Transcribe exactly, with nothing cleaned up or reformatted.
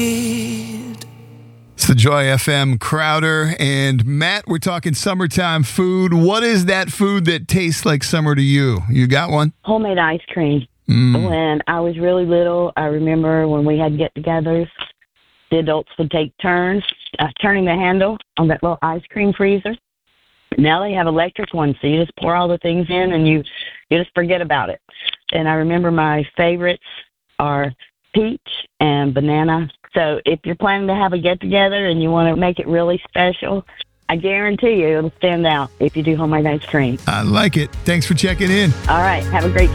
It's the Joy F M Crowder and Matt. We're talking summertime food. What is that food that tastes like summer to you? You got one? Homemade ice cream. Mm. When I was really little, I remember when we had get-togethers, the adults would take turns uh, turning the handle on that little ice cream freezer. Now they have electric ones, so you just pour all the things in and you, you just forget about it. And I remember my favorites are peach and banana. So if you're planning to have a get-together and you want to make it really special, I guarantee you it'll stand out if you do homemade ice cream. I like it. Thanks for checking in. All right. Have a great